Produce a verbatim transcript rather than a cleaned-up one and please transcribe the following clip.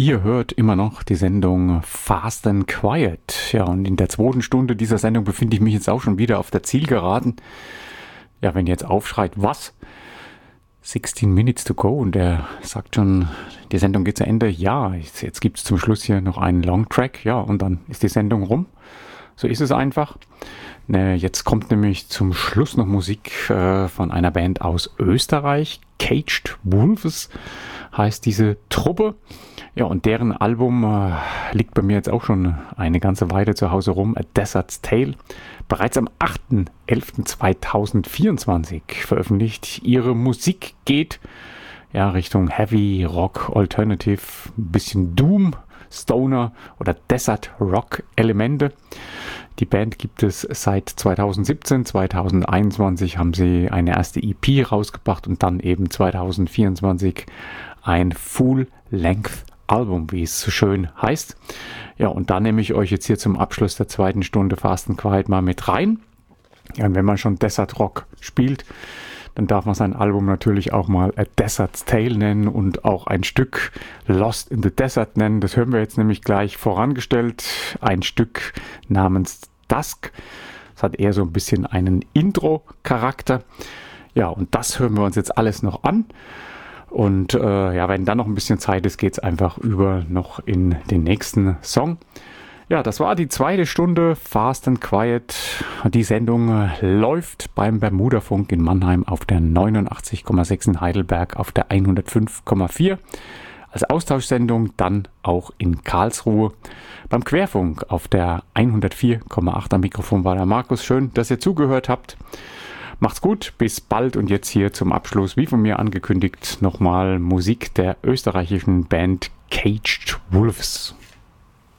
Ihr hört immer noch die Sendung Fast and Quiet. Ja, und in der zweiten Stunde dieser Sendung befinde ich mich jetzt auch schon wieder auf der Zielgeraden. Ja, wenn ihr jetzt aufschreit, was? sechzehn Minutes to go und er sagt schon, die Sendung geht zu Ende. Ja, jetzt, jetzt gibt es zum Schluss hier noch einen Longtrack. Ja, und dann ist die Sendung rum. So ist es einfach. Ne, jetzt kommt nämlich zum Schluss noch Musik äh, von einer Band aus Österreich. Caged Wolves heißt diese Truppe. Ja, und deren Album äh, liegt bei mir jetzt auch schon eine ganze Weile zu Hause rum. A Desert's Tale. Bereits am achter elfter zweitausendvierundzwanzig veröffentlicht. Ihre Musik geht ja Richtung Heavy Rock, Alternative, ein bisschen Doom, Stoner oder Desert Rock Elemente. Die Band gibt es seit zweitausendsiebzehn, zweitausendeinundzwanzig haben sie eine erste E P rausgebracht und dann eben zweitausendvierundzwanzig ein Full-Length Album, wie es so schön heißt. Ja, und da nehme ich euch jetzt hier zum Abschluss der zweiten Stunde Fast and Quiet mal mit rein. Ja, und wenn man schon Desert Rock spielt, dann darf man sein Album natürlich auch mal A Desert's Tale nennen und auch ein Stück Lost in the Desert nennen. Das hören wir jetzt nämlich gleich vorangestellt. Ein Stück namens Dusk. Das hat eher so ein bisschen einen Intro-Charakter. Ja, und das hören wir uns jetzt alles noch an. Und äh, ja, wenn dann noch ein bisschen Zeit ist, geht es einfach über noch in den nächsten Song. Ja, das war die zweite Stunde Fast and Quiet. Die Sendung äh, läuft beim Bermuda-Funk in Mannheim auf der neunundachtzig Komma sechs in Heidelberg auf der hundertfünf Komma vier. Als Austauschsendung dann auch in Karlsruhe. Beim Querfunk auf der hundertvier Komma acht. Am Mikrofon war der Markus. Schön, dass ihr zugehört habt. Macht's gut, bis bald und jetzt hier zum Abschluss, wie von mir angekündigt, nochmal Musik der österreichischen Band Caged Wolves.